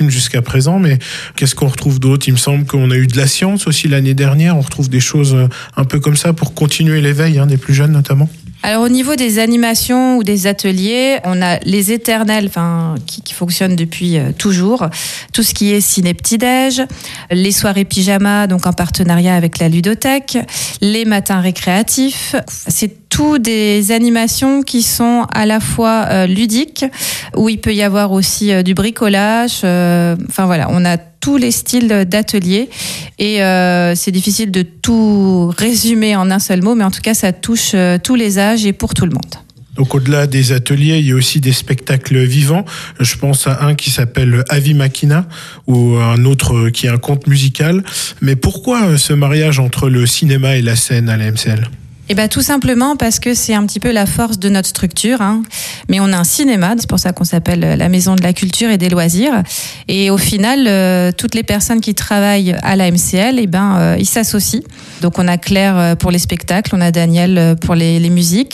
films jusqu'à présent, mais qu'est-ce qu'on retrouve d'autre? Il me semble qu'on a eu de la science aussi l'année dernière. On retrouve des choses un peu comme ça pour continuer l'éveil des plus jeunes notamment. Alors au niveau des animations ou des ateliers, on a les éternels qui fonctionnent depuis toujours. Tout ce qui est ciné petit-déj, les soirées pyjama, donc en partenariat avec la ludothèque, les matins récréatifs. C'est tout des animations qui sont à la fois ludiques, où il peut y avoir aussi du bricolage. Voilà, on a tous les styles d'ateliers et c'est difficile de tout résumer en un seul mot, mais en tout cas ça touche tous les âges et pour tout le monde. Donc au-delà des ateliers, il y a aussi des spectacles vivants. Je pense à un qui s'appelle Ave Machina ou un autre qui est un conte musical. Mais pourquoi ce mariage entre le cinéma et la scène à la MCL ? Tout simplement parce que c'est un petit peu la force de notre structure. Mais on a un cinéma, c'est pour ça qu'on s'appelle la Maison de la Culture et des Loisirs. Et au final, toutes les personnes qui travaillent à la MCL, ils s'associent. Donc on a Claire pour les spectacles, on a Daniel pour les musiques,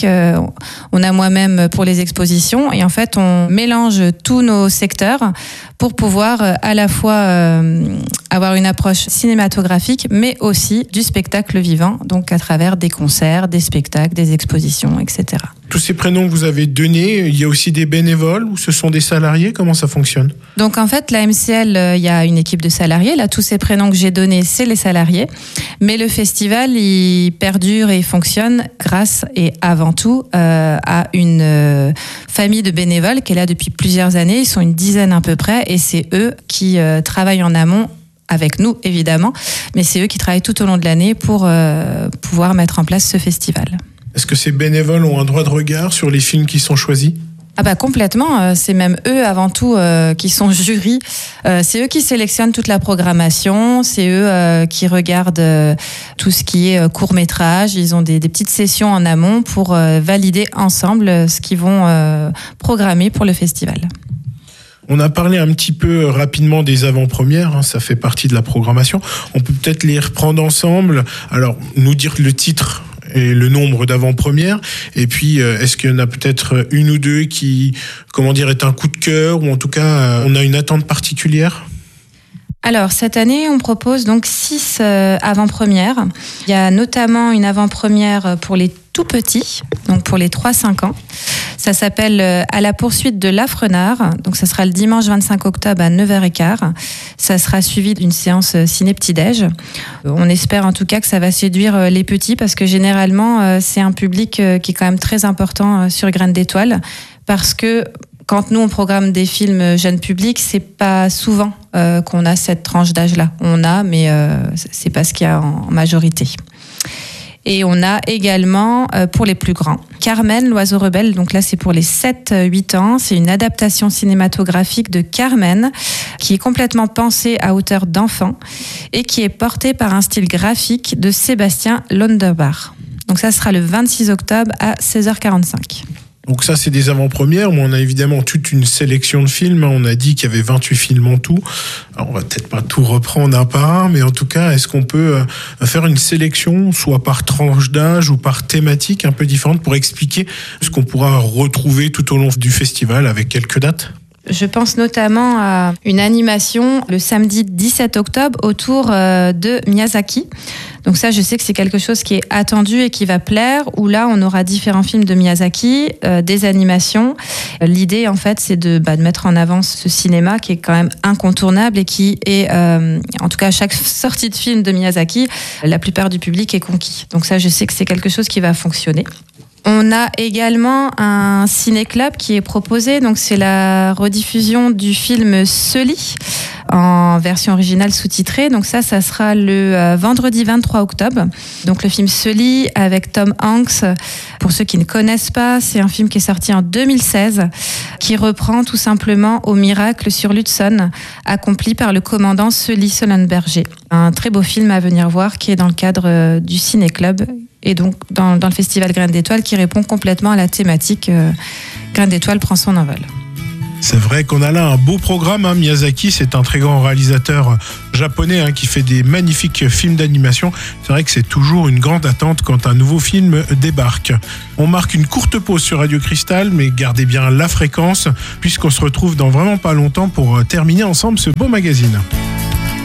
on a moi-même pour les expositions. Et en fait, on mélange tous nos secteurs pour pouvoir à la fois avoir une approche cinématographique, mais aussi du spectacle vivant, donc à travers des concerts, des spectacles, des expositions, etc. Tous ces prénoms que vous avez donnés, il y a aussi des bénévoles ou ce sont des salariés? Comment ça fonctionne? Donc en fait, la MCL, il y a une équipe de salariés. Là, tous ces prénoms que j'ai donnés, c'est les salariés. Mais le festival, il perdure et fonctionne grâce et avant tout à une famille de bénévoles qui est là depuis plusieurs années. Ils sont une dizaine à peu près et c'est eux qui travaillent en amont avec nous, évidemment. Mais c'est eux qui travaillent tout au long de l'année pour pouvoir mettre en place ce festival. Est-ce que ces bénévoles ont un droit de regard sur les films qui sont choisis? Complètement, c'est même eux avant tout qui sont jury. C'est eux qui sélectionnent toute la programmation, c'est eux qui regardent tout ce qui est court-métrage. Ils ont des petites sessions en amont pour valider ensemble ce qu'ils vont programmer pour le festival. On a parlé un petit peu rapidement des avant-premières, ça fait partie de la programmation. On peut peut-être les reprendre ensemble. Alors, nous dire le titre et le nombre d'avant-premières, et puis est-ce qu'il y en a peut-être une ou deux qui, est un coup de cœur, ou en tout cas on a une attente particulière? Alors, cette année, on propose donc 6 avant-premières. Il y a notamment une avant-première pour les tout petits, donc pour les 3-5 ans. Ça s'appelle À la poursuite de l'Afrenard. Donc, ça sera le dimanche 25 octobre à 9h15. Ça sera suivi d'une séance ciné petit-déj. On espère en tout cas que ça va séduire les petits parce que généralement, c'est un public qui est quand même très important sur Graines d'Étoile parce que quand nous, on programme des films jeunes publics, c'est pas souvent qu'on a cette tranche d'âge-là. On a, mais c'est pas ce qu'il y a en majorité. Et on a également, pour les plus grands, Carmen, l'oiseau rebelle. Donc là, c'est pour les 7-8 ans. C'est une adaptation cinématographique de Carmen qui est complètement pensée à hauteur d'enfant et qui est portée par un style graphique de Sébastien Londerbach. Donc ça sera le 26 octobre à 16h45. Donc ça, c'est des avant-premières, mais on a évidemment toute une sélection de films. On a dit qu'il y avait 28 films en tout. Alors, on va peut-être pas tout reprendre un par un, mais en tout cas, est-ce qu'on peut faire une sélection, soit par tranche d'âge ou par thématique un peu différente, pour expliquer ce qu'on pourra retrouver tout au long du festival avec quelques dates ? Je pense notamment à une animation le samedi 17 octobre autour de Miyazaki. Donc ça, je sais que c'est quelque chose qui est attendu et qui va plaire, où là, on aura différents films de Miyazaki, des animations. L'idée, en fait, c'est de mettre en avant ce cinéma qui est quand même incontournable et qui est, en tout cas, à chaque sortie de film de Miyazaki, la plupart du public est conquis. Donc ça, je sais que c'est quelque chose qui va fonctionner. On a également un ciné-club qui est proposé, donc c'est la rediffusion du film Sully en version originale sous-titrée. Donc ça sera le vendredi 23 octobre. Donc le film Sully avec Tom Hanks. Pour ceux qui ne connaissent pas, c'est un film qui est sorti en 2016, qui reprend tout simplement au miracle sur l'Hudson, accompli par le commandant Sully Sullenberger. Un très beau film à venir voir qui est dans le cadre du ciné-club. Et donc dans le festival Graines d'Étoile qui répond complètement à la thématique Graines d'Étoile prend son envol. C'est vrai qu'on a là un beau programme. Miyazaki, c'est un très grand réalisateur japonais qui fait des magnifiques films d'animation. C'est vrai que c'est toujours une grande attente quand un nouveau film débarque. On marque une courte pause sur Radio Cristal, mais gardez bien la fréquence, puisqu'on se retrouve dans vraiment pas longtemps pour terminer ensemble ce beau magazine.